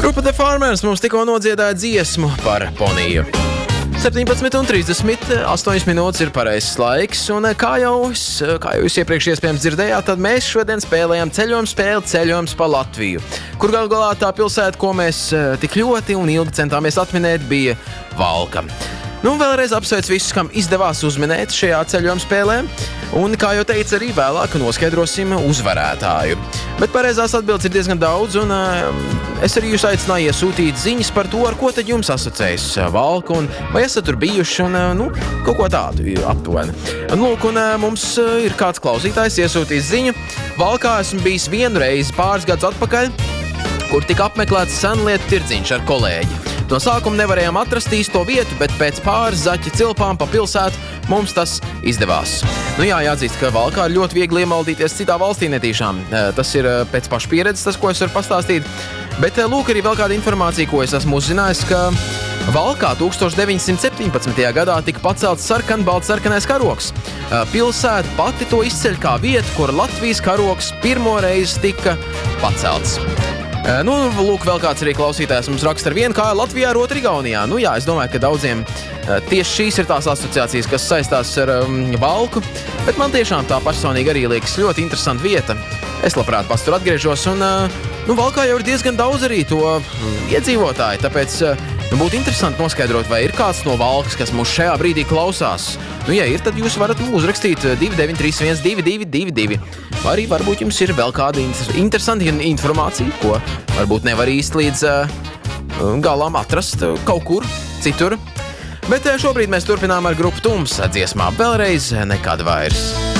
Grupa The Farmers mums tikko nodziedāja dziesmu par poniju. 17:38 minūtes ir pareizs laiks, un kā jau jūs iepriekš iespējams dzirdējāt, tad mēs šodien spēlējam ceļojums pa Latviju, kur galu galā tā pilsēta, ko mēs tik ļoti un ilgi centāmies atminēt, bija Valka. Vēlreiz apsveicu visus, kam izdevās uzminēt šajā ceļojuma spēlē, un, kā jau teicu, arī vēlāk noskaidrosim uzvarētāju. Bet pareizās atbildes ir diezgan daudz, un es arī jūs aicināju iesūtīt ziņas par to, ar ko tad jums asociējas Valka, un vai esat tur bijuši, un kaut ko tādu aptuveni. Mums ir kāds klausītājs iesūtījis ziņu. Valkā esmu bijis vienu reizi pāris gadus atpakaļ, kur tika apmeklēts senlietu tirdziņš ar kolēģi. No sākuma nevarējām atrast īsto vietu, bet pēc pāris zaķa cilpām pa pilsētu mums tas izdevās. Jāatzīst, ka Valkā ir ļoti viegli iemaldīties citā valstī netīšām. Tas ir pēc pašu pieredzes, tas, ko es varu pastāstīt. Bet lūk arī vēl kāda informācija, ko es esmu uzzinājis, ka Valkā 1917. gadā tika pacelts sarkanbaltsarkanais karogs. Pilsēta pati to izceļ kā vietu, kur Latvijas karogs pirmo reizi tika pacelts. Lūk, vēl kāds arī klausītājs mums raksta ar vienu kāju Latvijā, ar otru Igaunijā. Es domāju, ka daudziem tieši šīs ir tās asociācijas, kas saistās ar Valku, bet man tiešām tā personīgi arī liekas ļoti interesanta vieta. Es labprāt pats tur atgriežos, un Valkā jau ir diezgan daudz arī to iedzīvotāju, tāpēc būtu interesanti noskaidrot, vai ir kāds no Valkas, kas mūs šajā brīdī klausās. Ja ir, tad jūs varat uzrakstīt 2931 2222. Vai arī varbūt jums ir vēl kāda interesanta informācija, ko varbūt nevar īsti līdz galam atrast kaut kur citur. Bet šobrīd mēs turpinām ar grupu Tums dziesmā Vēlreiz nekad vairs.